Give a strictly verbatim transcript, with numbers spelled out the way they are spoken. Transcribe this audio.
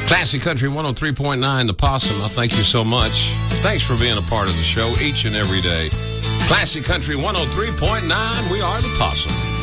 Classic Country one oh three point nine, The Possum. I thank you so much. Thanks for being a part of the show each and every day. Classic Country one oh three point nine, we are The Possum.